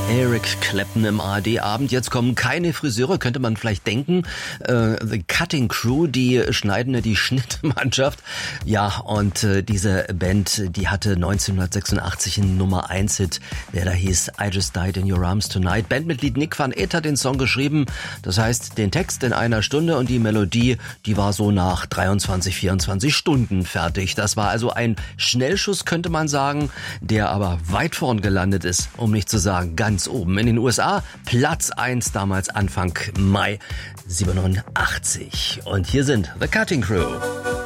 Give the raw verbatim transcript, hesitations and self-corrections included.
Eric Clapton im A R D-Abend. Jetzt kommen keine Friseure, könnte man vielleicht denken. Äh, The Cutting Crew, die schneidende, die Schnittmannschaft. Ja, und äh, diese Band, die hatte neunzehnhundertsechsundachtzig einen Nummer eins Hit, der da hieß I Just Died in Your Arms Tonight. Bandmitglied Nick van Eet hat den Song geschrieben. Das heißt, den Text in einer Stunde und die Melodie, die war so nach dreiundzwanzig, vierundzwanzig Stunden fertig. Das war also ein Schnellschuss, könnte man sagen, der aber weit vorn gelandet ist, um nicht zu sagen ganz oben. In den U S A Platz eins, damals Anfang Mai siebenundachtzig. Und hier sind The Cutting Crew.